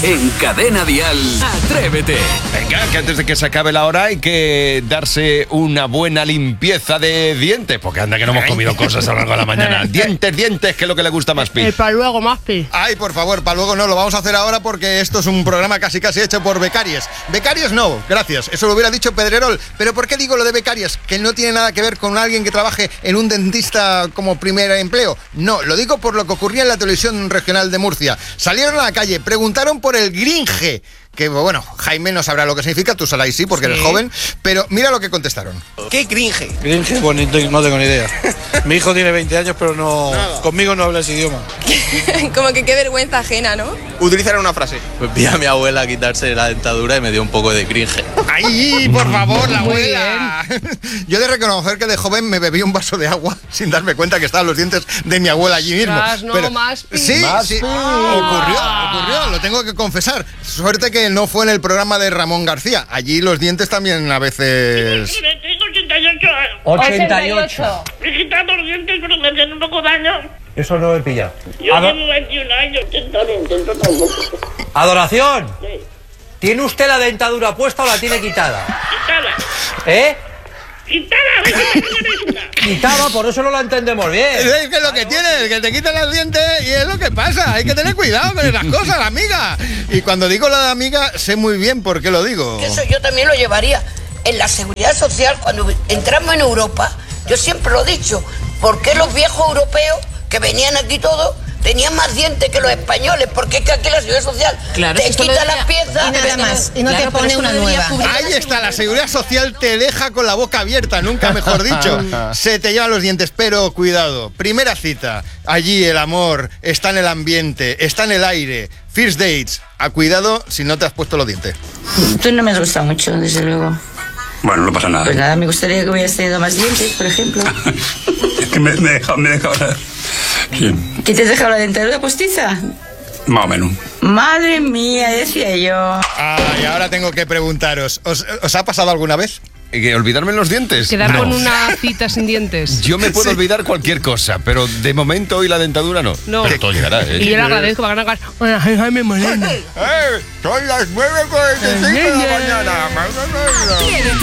En Cadena Dial, Atrévete. Venga, que antes de que se acabe la hora hay que darse una buena limpieza de dientes, porque anda que no hemos comido cosas a lo largo de la mañana. Dientes, que es lo que le gusta más, Pi. Para luego, más, Pi. Ay, por favor, para luego no, lo vamos a hacer ahora porque esto es un programa casi hecho por becarios. Becarios no, gracias, eso lo hubiera dicho Pedrerol. Pero ¿por qué digo lo de becarios? Que no tiene nada que ver con alguien que trabaje en un dentista como primer empleo. No, lo digo por lo que ocurría en la televisión regional de Murcia. Salieron a la calle, preguntaron por el gringe, que bueno, Jaime no sabrá lo que significa, tú Saray sí, porque eres joven, pero mira lo que contestaron. ¿Qué gringe? Gringe, bueno, no tengo ni idea. Mi hijo tiene 20 años, pero no, conmigo no habla ese idioma. Como que qué vergüenza ajena, ¿no? Utilizar una frase. Pues vi a mi abuela quitarse la dentadura y me dio un poco de cringe. ¡Ay, por favor, la abuela! Yo he de reconocer que de joven me bebí un vaso de agua sin darme cuenta que estaban los dientes de mi abuela allí mismo. No, pero, más, Pi. sí, ocurrió, lo tengo que confesar. Suerte que no fue en el programa de Ramón García. Allí los dientes también a veces... Tengo 88 años. 88. Me he quitado los dientes, pero me hacen un poco daño. Eso no he pillado. Yo llevo 21 años intento tampoco. ¡Adoración! Sí. ¿Tiene usted la dentadura puesta o la tiene quitada? Quitada. ¿Eh? Quitada. Quitada, por eso no la entendemos bien. Es que es lo que tiene, que te quitan los dientes y es lo que pasa. Hay que tener cuidado con esas cosas, amiga. Y cuando digo la de amiga, sé muy bien por qué lo digo. Eso yo también lo llevaría. En la seguridad social, cuando entramos en Europa, yo siempre lo he dicho, ¿por qué los viejos europeos que venían aquí todos tenían más dientes que los españoles? Porque es que aquí la seguridad social te quita las piezas y nada más, y no te pone una nueva. Ahí está, la seguridad social te deja con la boca abierta, nunca mejor dicho. Se te llevan los dientes, pero cuidado. Primera cita, allí el amor está en el ambiente, está en el aire. First dates, a cuidado si no te has puesto los dientes. Tú no me has gustado mucho, desde luego. Bueno, no pasa nada. Pues nada, me gustaría que hubieras tenido más dientes, por ejemplo. Es que me he dejado ahora. Sí. ¿Qué te has dejado la dentadura postiza? Más o menos. Madre mía, decía yo. Y ahora tengo que preguntaros, ¿os ha pasado alguna vez? ¿Olvidarme los dientes? Quedar No. con una cita sin dientes. Yo me puedo olvidar cualquier cosa, pero de momento hoy la dentadura no. No. Pero todo llegará, ¿eh? Y yo le agradezco para ganar. Hola, Jaime Moreno. Son las 9:45 de la mañana.